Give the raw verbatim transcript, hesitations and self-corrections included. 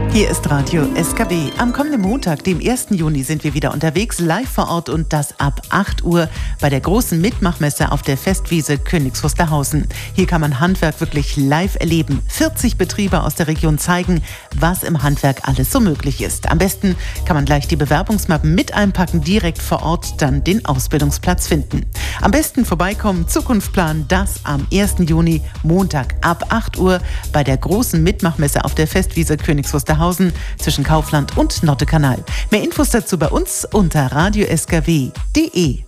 Hier ist Radio S K W. Am kommenden Montag, dem ersten Juni, sind wir wieder unterwegs, live vor Ort und das ab acht Uhr bei der großen Mitmachmesse auf der Festwiese Königs Wusterhausen. Hier kann man Handwerk wirklich live erleben. vierzig Betriebe aus der Region zeigen, was im Handwerk alles so möglich ist. Am besten kann man gleich die Bewerbungsmappen mit einpacken, direkt vor Ort dann den Ausbildungsplatz finden. Am besten vorbeikommen, Zukunft planen, das am ersten Juni, Montag ab acht Uhr bei der großen Mitmachmesse auf der Festwiese Königs Wusterhausen zwischen Kaufland und Nottekanal. Mehr Infos dazu bei uns unter radio s k w punkt d e.